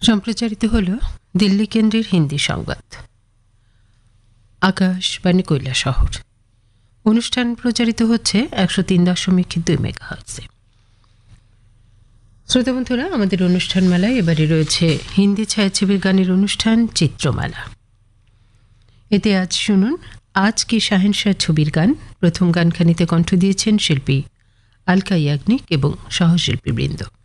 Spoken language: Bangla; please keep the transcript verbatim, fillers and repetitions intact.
সম্প্রচারিত হল দিল্লি কেন্দ্রের হিন্দি সংবাদ। আকাশবাণী কৈলাসহর। অনুষ্ঠান প্রচারিত হচ্ছে একশো তিন দশমিক দুই মেগাহার্টজে। শ্রোতা বন্ধুরা, আমাদের অনুষ্ঠান মেলায় এবারে রয়েছে হিন্দি ছায়াছবির গানের অনুষ্ঠান চিত্রমালা। এতে আজ শুনুন আজ কি শাহেনশাহ ছবির গান। প্রথম গানখানিতে কণ্ঠ দিয়েছেন শিল্পী আলকা ইয়াগনিক এবং সহশিল্পীবৃন্দ।